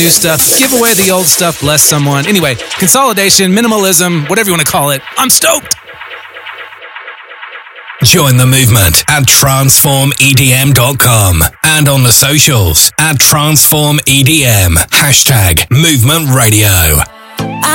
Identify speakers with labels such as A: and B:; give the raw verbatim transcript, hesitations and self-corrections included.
A: new stuff, give away the old stuff, bless someone. Anyway, consolidation, minimalism, whatever you want to call it. I'm stoked.
B: Join the movement at transform E D M dot com and on the socials at transform E D M. Hashtag Movement Radio.